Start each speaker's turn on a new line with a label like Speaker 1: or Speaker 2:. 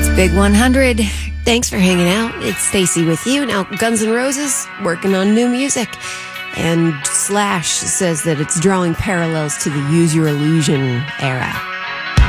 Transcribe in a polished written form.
Speaker 1: Big 100. Thanks for hanging out. It's Stacy with you. Now, Guns N' Roses working on new music. And Slash says that it's drawing parallels to the Use Your Illusion era.